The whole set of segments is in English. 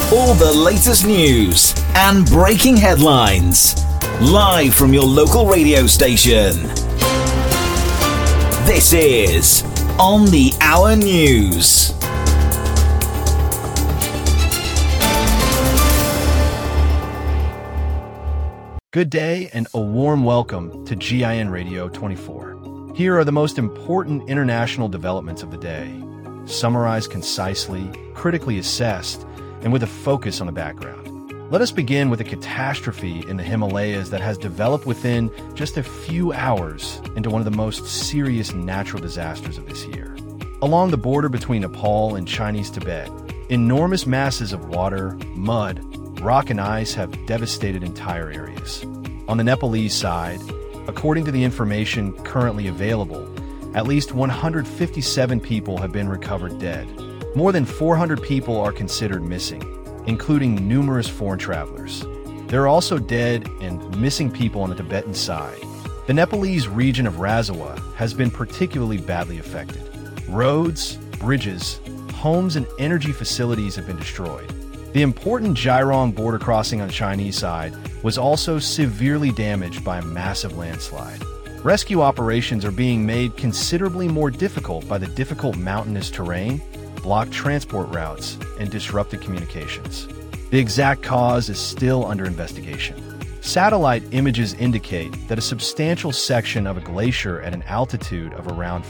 All the latest news and breaking headlines, live from your local radio station. This is On the Hour News. Good day and a warm welcome to GIN Radio 24. Here are the most important international developments of the day, summarized concisely, critically assessed, and with a focus on the background. Let us begin with a catastrophe in the Himalayas that has developed within just a few hours into one of the most serious natural disasters of this year. Along the border between Nepal and Chinese Tibet, enormous masses of water, mud, rock and ice have devastated entire areas. On the Nepalese side, according to the information currently available, at least 157 people have been recovered dead. More than 400 people are considered missing, including numerous foreign travelers. There are also dead and missing people on the Tibetan side. The Nepalese region of Razawa has been particularly badly affected. Roads, bridges, homes, and energy facilities have been destroyed. The important Jirong border crossing on the Chinese side was also severely damaged by a massive landslide. Rescue operations are being made considerably more difficult by the difficult mountainous terrain, blocked transport routes, and disrupted communications. The exact cause is still under investigation. Satellite images indicate that a substantial section of a glacier at an altitude of around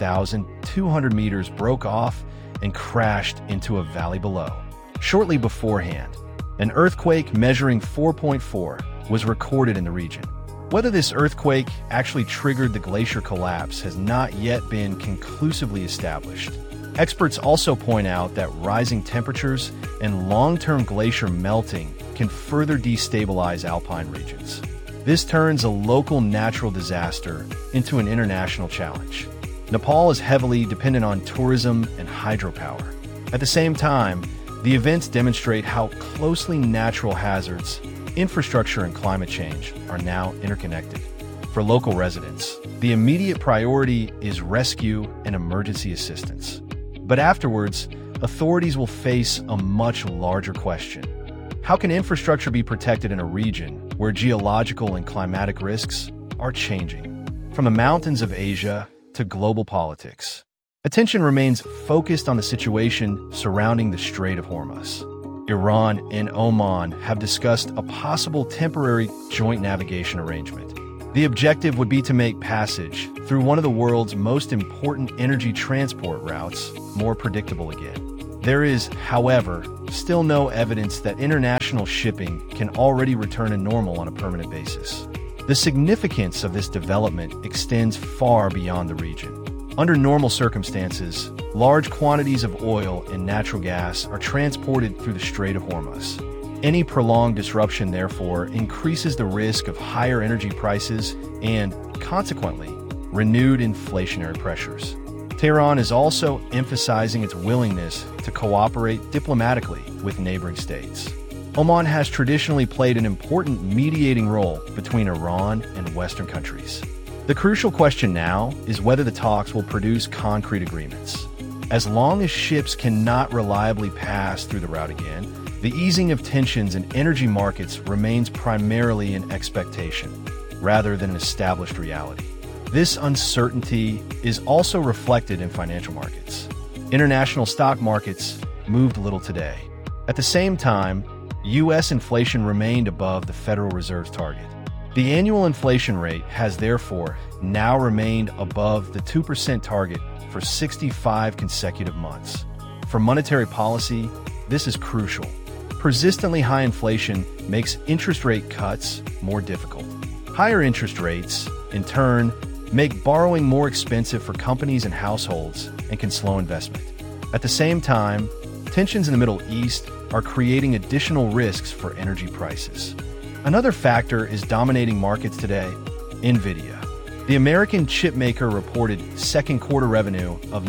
5,200 meters broke off and crashed into a valley below. Shortly beforehand, an earthquake measuring 4.4 was recorded in the region. Whether this earthquake actually triggered the glacier collapse has not yet been conclusively established. Experts also point out that rising temperatures and long-term glacier melting can further destabilize alpine regions. This turns a local natural disaster into an international challenge. Nepal is heavily dependent on tourism and hydropower. At the same time, the events demonstrate how closely natural hazards, infrastructure, and climate change are now interconnected. For local residents, the immediate priority is rescue and emergency assistance. But afterwards, authorities will face a much larger question. How can infrastructure be protected in a region where geological and climatic risks are changing? From the mountains of Asia to global politics, attention remains focused on the situation surrounding the Strait of Hormuz. Iran and Oman have discussed a possible temporary joint navigation arrangement. The objective would be to make passage through one of the world's most important energy transport routes more predictable again. There is, however, still no evidence that international shipping can already return to normal on a permanent basis. The significance of this development extends far beyond the region. Under normal circumstances, large quantities of oil and natural gas are transported through the Strait of Hormuz. Any prolonged disruption, therefore, increases the risk of higher energy prices and, consequently, renewed inflationary pressures. Tehran is also emphasizing its willingness to cooperate diplomatically with neighboring states. Oman has traditionally played an important mediating role between Iran and Western countries. The crucial question now is whether the talks will produce concrete agreements. As long as ships cannot reliably pass through the route again, the easing of tensions in energy markets remains primarily an expectation, rather than an established reality. This uncertainty is also reflected in financial markets. International stock markets moved little today. At the same time, U.S. inflation remained above the Federal Reserve's target. The annual inflation rate has therefore now remained above the 2% target for 65 consecutive months. For monetary policy, this is crucial. Persistently high inflation makes interest rate cuts more difficult. Higher interest rates, in turn, make borrowing more expensive for companies and households and can slow investment. At the same time, tensions in the Middle East are creating additional risks for energy prices. Another factor is dominating markets today: NVIDIA. The American chipmaker reported second quarter revenue of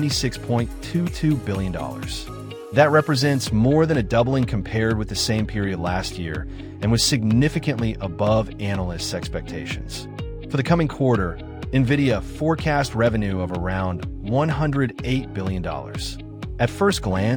$96.22 billion. That represents more than a doubling compared with the same period last year and was significantly above analysts' expectations. For the coming quarter, NVIDIA forecast revenue of around $108 billion. At first glance,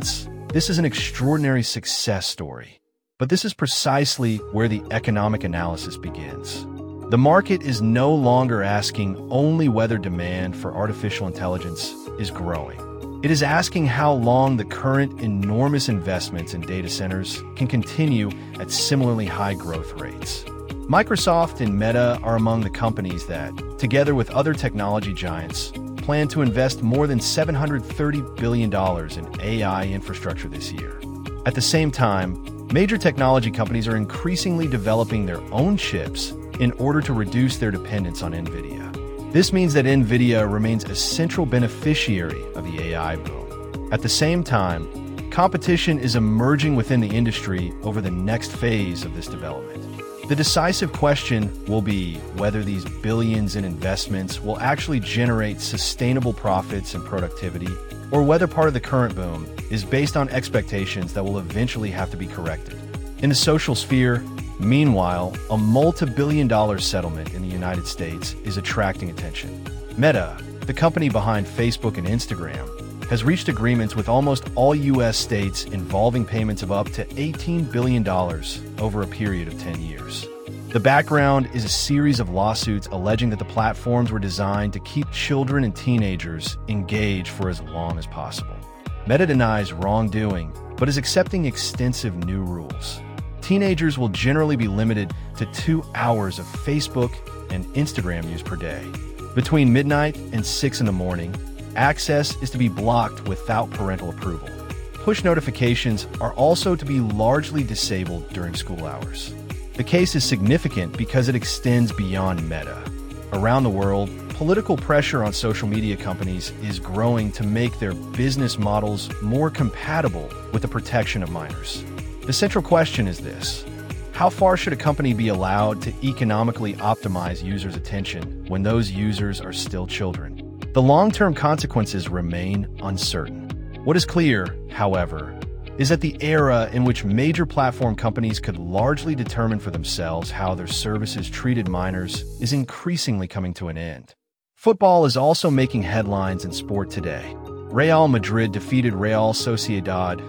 This is an extraordinary success story. But this is precisely where the economic analysis begins. The market is no longer asking only whether demand for artificial intelligence is growing. It is asking how long the current enormous investments in data centers can continue at similarly high growth rates. Microsoft and Meta are among the companies that, together with other technology giants, plan to invest more than $730 billion in AI infrastructure this year. At the same time, major technology companies are increasingly developing their own chips in order to reduce their dependence on NVIDIA. This means that NVIDIA remains a central beneficiary of the AI boom. At the same time, competition is emerging within the industry over the next phase of this development. The decisive question will be whether these billions in investments will actually generate sustainable profits and productivity, or whether part of the current boom is based on expectations that will eventually have to be corrected. In the social sphere, meanwhile, a multi-billion-dollar settlement in the United States is attracting attention. Meta, the company behind Facebook and Instagram, has reached agreements with almost all U.S. states involving payments of up to $18 billion over a period of 10 years. The background is a series of lawsuits alleging that the platforms were designed to keep children and teenagers engaged for as long as possible. Meta denies wrongdoing, but is accepting extensive new rules. Teenagers will generally be limited to 2 hours of Facebook and Instagram use per day. Between midnight and 6 in the morning, access is to be blocked without parental approval. Push notifications are also to be largely disabled during school hours. The case is significant because it extends beyond Meta. Around the world, political pressure on social media companies is growing to make their business models more compatible with the protection of minors. The central question is this: how far should a company be allowed to economically optimize users' attention when those users are still children? The long-term consequences remain uncertain. What is clear, however, is that the era in which major platform companies could largely determine for themselves how their services treated minors is increasingly coming to an end. Football is also making headlines in sport today. Real Madrid defeated Real Sociedad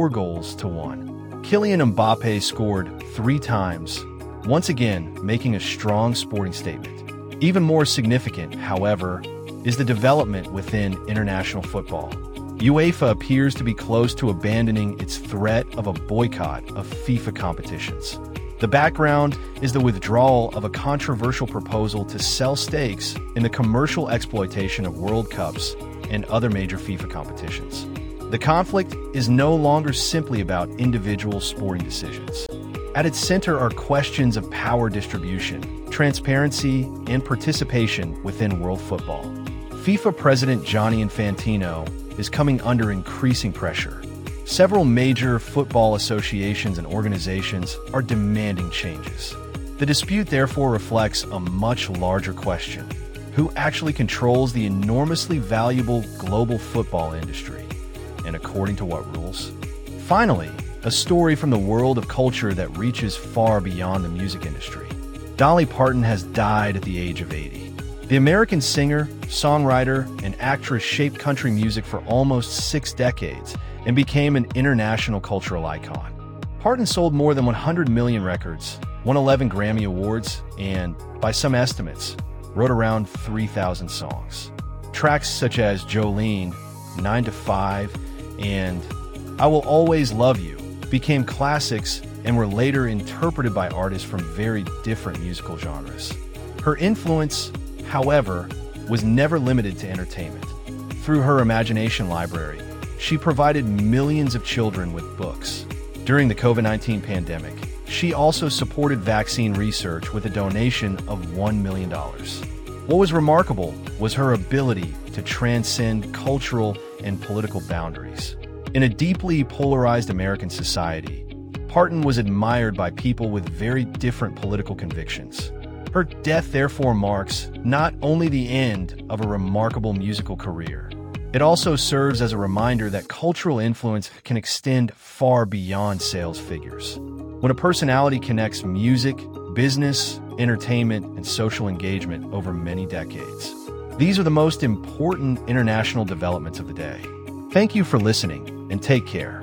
4-1. Kylian Mbappé scored 3 times, once again making a strong sporting statement. Even more significant, however, is the development within international football. UEFA appears to be close to abandoning its threat of a boycott of FIFA competitions. The background is the withdrawal of a controversial proposal to sell stakes in the commercial exploitation of World Cups and other major FIFA competitions. The conflict is no longer simply about individual sporting decisions. At its center are questions of power distribution, transparency, and participation within world football. FIFA President Gianni Infantino is coming under increasing pressure. Several major football associations and organizations are demanding changes. The dispute therefore reflects a much larger question: who actually controls the enormously valuable global football industry, and according to what rules? Finally, a story from the world of culture that reaches far beyond the music industry. Dolly Parton has died at the age of 80. The American singer, songwriter, and actress shaped country music for almost 6 decades and became an international cultural icon. Parton sold more than 100 million records, won 11 Grammy Awards, and, by some estimates, wrote around 3,000 songs. Tracks such as Jolene, 9 to 5, and I Will Always Love You became classics and were later interpreted by artists from very different musical genres. Her influence, however, was never limited to entertainment. Through her imagination library, she provided millions of children with books. During the COVID-19 pandemic, she also supported vaccine research with a donation of $1 million. What was remarkable was her ability to transcend cultural and political boundaries. In a deeply polarized American society, Parton was admired by people with very different political convictions. Her death therefore marks not only the end of a remarkable musical career, it also serves as a reminder that cultural influence can extend far beyond sales figures. When a personality connects music, business, entertainment, and social engagement over many decades, these are the most important international developments of the day. Thank you for listening, and take care.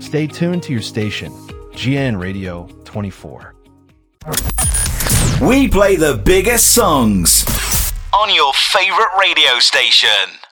Stay tuned to your station, GIN Radio 24. We play the biggest songs on your favorite radio station.